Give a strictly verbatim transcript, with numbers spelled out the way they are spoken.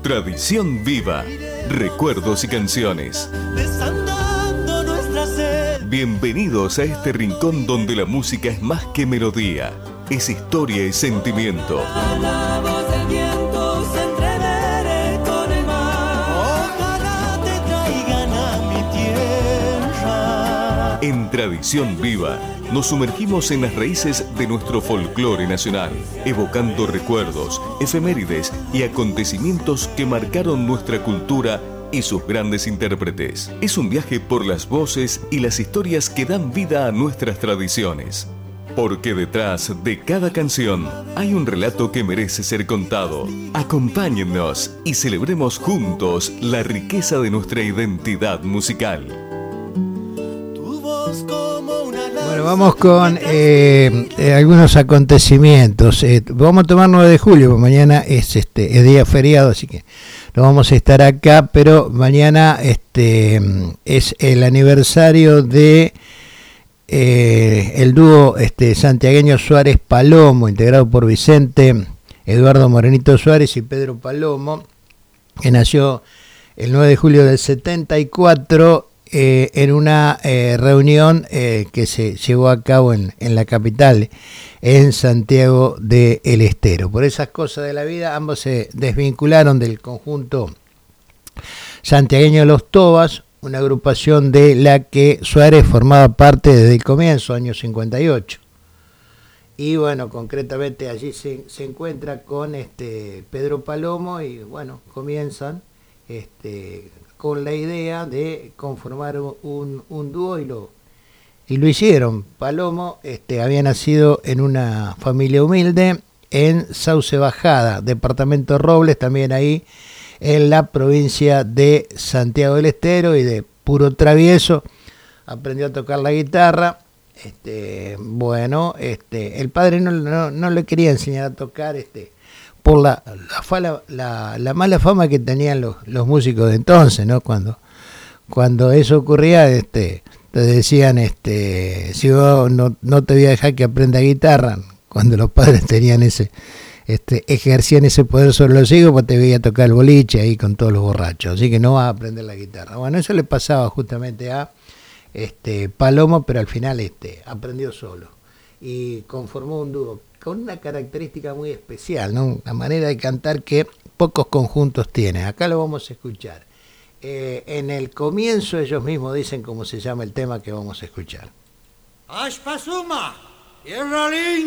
Tradición viva, recuerdos y canciones. Bienvenidos a este rincón donde la música es más que melodía, es historia y sentimiento. En Tradición Viva nos sumergimos en las raíces de nuestro folclore nacional, evocando recuerdos, efemérides y acontecimientos que marcaron nuestra cultura y sus grandes intérpretes. Es un viaje por las voces y las historias que dan vida a nuestras tradiciones. Porque detrás de cada canción hay un relato que merece ser contado. Acompáñennos y celebremos juntos la riqueza de nuestra identidad musical. Bueno, vamos con eh, eh, algunos acontecimientos. Eh, vamos a tomar nueve de julio, porque mañana es este es día feriado, así que no vamos a estar acá, pero mañana este es el aniversario de eh, el dúo este santiagueño Suárez Palomo, integrado por Vicente Eduardo Morenito Suárez y Pedro Palomo, que nació el nueve de julio del setenta y cuatro. Eh, en una eh, reunión eh, que se llevó a cabo en, en la capital, en Santiago del Estero. Por esas cosas de la vida, ambos se desvincularon del conjunto santiagueño Los Tobas, una agrupación de la que Suárez formaba parte desde el comienzo, año cincuenta y ocho. Y bueno, concretamente allí se, se encuentra con este Pedro Palomo y bueno, comienzan este con la idea de conformar un, un dúo y lo, y lo hicieron. Palomo este, había nacido en una familia humilde en Sauce Bajada, departamento Robles, también ahí en la provincia de Santiago del Estero, y de puro travieso aprendió a tocar la guitarra. Este, bueno, este, el padre no, no, no le quería enseñar a tocar este, por la, la, la, la mala fama que tenían los, los músicos de entonces, ¿no? Cuando, cuando eso ocurría, este, te decían, este, si vos no, no te voy a dejar que aprenda guitarra, cuando los padres tenían ese, este, ejercían ese poder sobre los hijos, pues te veía tocar el boliche ahí con todos los borrachos, así que no vas a aprender la guitarra. Bueno, eso le pasaba justamente a este Palomo, pero al final este, aprendió solo y conformó un dúo con una característica muy especial, ¿no? Una manera de cantar que pocos conjuntos tienen. Acá lo vamos a escuchar. Eh, en el comienzo ellos mismos dicen cómo se llama el tema que vamos a escuchar. Ashpasuma, Tierra Linda.